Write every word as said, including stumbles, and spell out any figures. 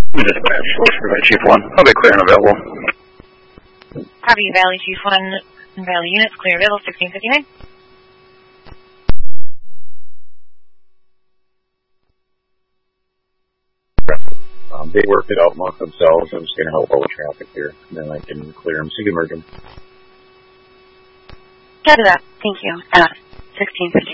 Dispatch, Valley Chief one. I'll be clear and available. Copy, Valley Chief one, Valley units, clear available, sixteen fifty-nine. Um, they work it out amongst themselves. I'm just going to help out with traffic here, and then I can clear them, so you can merge them. Copy that. Thank you. Uh, sixteen fifty-nine.